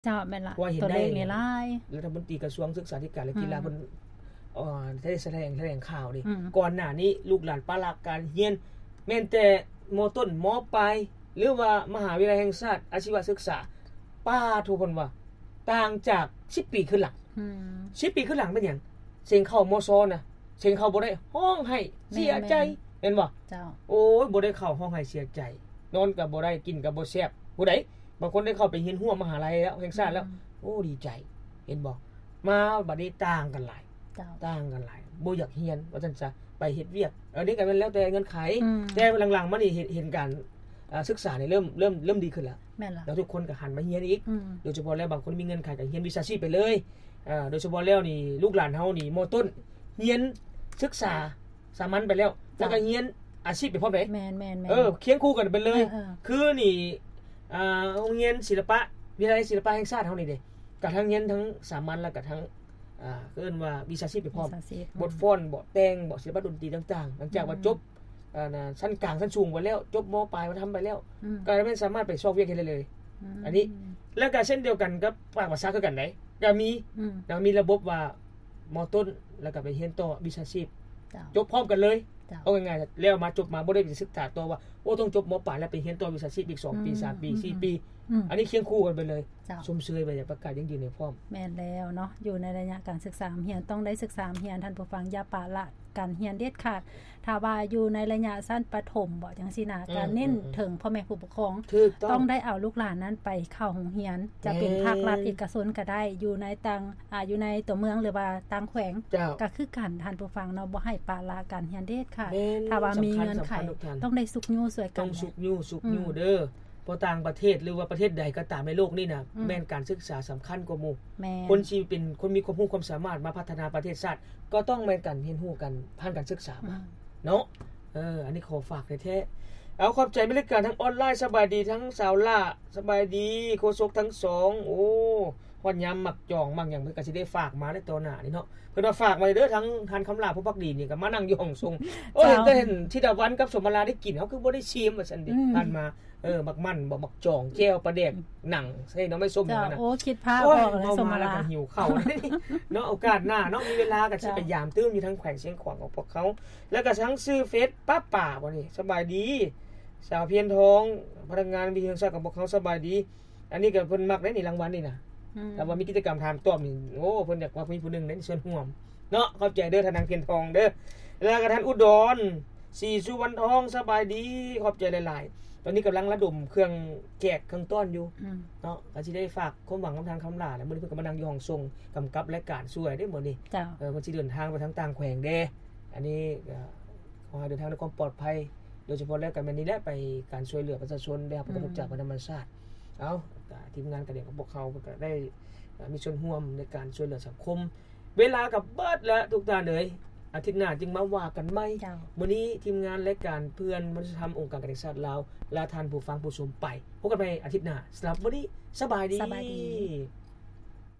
เจ้าแม่นล่ะว่าเห็นตัวได้เลขนี่หลายรัฐมนตรีกระทรวงศึกษาธิการและกีฬาเพิ่นได้แสดงข่าวนี่อืมก่อนหน้านี้ลูกหลานปลักการเรียนแม้นแต่มต้นมปลายหรือว่ามหาวิทยาลัยแห่งชาติอาชีวศึกษาป้าทุกคนว่าต่างจาก10ปีขึ้นหลัง10ปีขึ้นหลังเป็นหยังเสียงเข้ามซน่ะเสียงเข้าบ่ได้ร้องไห้เสียใจเห็นบ่เจ้าโอ้ยบ่ได้เข้าร้องไห้เสียใจนอนก็บ่ได้กินก็บ่แซ่บผู้ใดบางคนได้เข้าไปเรียนหัวมหาลัยแล้วแห่งชาติแล้วโอ้ดีใจเห็นบ่มาบัดนี้ต่างกันหลายต่างกันหลายบ่อยากเรียนว่าซั่นซะไปเฮ็ดเวียกอันนี้ก็เป็นแล้วแต่เงินไขแต่หลังๆมานี่เห็นการศึกษานี่เริ่มดีขึ้นแล้วแม่นล่ะแล้วทุกคนก็หันมาเรียนอีกโดยเฉพาะแล้วบางคนมีเงินไขก็เรียนวิชาชีพไปเลยโดยเฉพาะแล้วนี่ลูกหลานเฮานี่ม.ต้นเรียนศึกษาสามัญไปแล้วแล้วก็เรียนอาชีพไปพร้อมได้แม่นเคียงคู่กันไปเลยคือนี่โรงเรียนศิลปะวิทยาลัยศิลปะแห่งชาติเฮานี่เด้ก็ทั้งเรียนทั้งสามัญแล้วก็ทั้งเอิ้นว่าวิชาชีพไปพร้อมบทฟ้อนบ่แต่งบ่ศิลปะดนตรีต่างๆหลังจากว่าจบชั้นกลางชั้นสูงไปแล้วจบม.ปลายมาทำไปแล้วก็ไม่สามารถไปสอบเวียกได้เลยอันนี้แล้วก็เช่นเดียวกันกับภาษาคือกันได้ก็มีระบบว่าม.ต้นแล้วก็ไปเรียนต่อวิชาชีพจบพร้อมกันเลยเอาง่ายๆแล้วมาจบมาบ่ได้ไปศึกษาต่อว่าโอ้ต้องจบม.ปลายแล้วไปเรียนต่อวิชาชีพอีก2ปี3ปี4ปีอันนี้เคียงคู่กันไปเลยชมเชยไปอย่างประกาศยังอยู่ในพร้อมแม่นแล้วเนาะอยู่ในระยะการศึกษาเรียนต้องได้ศึกษาเรียนท่านผู้ฟังอย่าปะละการเรียนเด็ดขาดถ้าว่าอยู่ในระยะสั้นประถมบ่จังซี่นะการเน้นถึงพ่อแม่ผู้ปกครองต้องได้เอาลูกหลานนั้นไปเข้าโรงเรียนจะเป็นภาครัฐเอกชนก็ได้อยู่ในอยู่ในตัวเมืองหรือว่าต่างแขวงก็คือกันท่านผู้ฟังเนาะบ่ให้ปะละการเรียนเด็ดขาดถ้าว่ามีเงินไขต้องได้สุขอยู่สวยกันต้องสุขอยู่เด้อเพราะต่างประเทศหรือว่าประเทศใดก็ตามในโลกนี้น่ะแม่นการศึกษาสำคัญกว่าหมู่คนที่เป็นคนมีความรู้ความสามารถมาพัฒนาประเทศชาติก็ต้องแม่นกันเรียนรู้กันผ่านการศึกษามาเนาะอันนี้ขอฝากแท้ๆเอาขอบใจบริการทั้งออนไลน์สบายดีทั้งสาวล่าสบายดีโฆษกทั้ง2โอ้ฮอดยามมักจ่องมั่งหยังเพิ่นก็สิได้ฝากมาในตอนหน้านี่เนาะเพิ่นว่าฝากมาเด้อทั้งทานคำลาผู้พักดีนี่ก็มานั่งอยู่ห้องทรงโอ้เห็นธิดาวันกับสมมาลาได้กินเฮาคือบ่ได้ชิมว่าซั่นดิผ่านมาบักมันบ่บักจ่องแก้วปลาแดกหนังใส่น้องไม่ส้มนั่นน่ะโอ้คิดภาพออกแล้วสมมาลาหิวข้าวเนาะโอกาสหน้าเนาะมีเวลาก็สิไปยามตื้มอยู่ทั้งแขวงเชียงขวางของพวกเขาแล้วก็ทั้งซื้อเฟซป้าป่าบ่นี่สบายดีสาวเพียนทองพนักงานวิทยาศาสตร์ของพวกเขาสบายดีอันนี้ก็เพิ่นมักได้นี่รางวัลนี่น่ะแต่ว่ามีกิจกรรมถามตอบนี่โอ้เพิ่นอยากว่ามีผู้นึงในส่วนร่วมเนาะขอบใจเด้อทนางเพียนทองเด้อแล้วก็ท่านอุดรศรีสุวรรณทองสบายดีขอบใจหลายๆตอนนี้กำลังระดมเครื่องแจกเครื่องต้อนอยู่เนาะก็สิได้ฝากความหวังกับทางคำลาแล้วมื้อนี้เพิ่นก็มานั่งอยู่ห้องทรงกำกับรายการช่วยได้มื้อนี้เพิ่นสิเดินทางไปทางต่างแขวงเด้อันนี้ขอให้เดินทางด้วยความปลอดภัยโดยเฉพาะแล้วก็มื้อนี้แหละไปการช่วยเหลือประชาชนได้รับผลกระทบจากภัยธรรมชาติเอาทีมงานกระเด็นของพวกเขาก็ได้มีส่วนร่วมในการช่วยเหลือสังคมเวลากับเบิดแล้วทุกท่านเอ้ยอาทิตย์หน้าจึงมาว่ากันใหม่มื้อนี้ทีมงานรายการเพื่อนมนุษยธรรมองค์การกษตรลาวและท่านผู้ฟังผู้ชมไปพบกันใหม่อาทิตย์หน้าสำหรับมื้อนี้สบายดี